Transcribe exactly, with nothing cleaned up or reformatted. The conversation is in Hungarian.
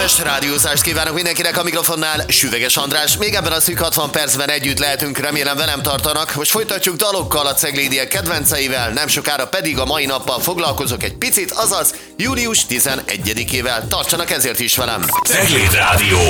Kellemes rádiózást kívánok mindenkinek, a mikrofonnál Süveges András. Még ebben a szűk hatvan percben együtt lehetünk, remélem velem tartanak. Most folytatjuk dalokkal a Ceglédiek kedvenceivel, nem sokára pedig a mai nappal foglalkozok egy picit, azaz július tizenegyedikével. Tartsanak ezért is velem! Cegléd Rádió.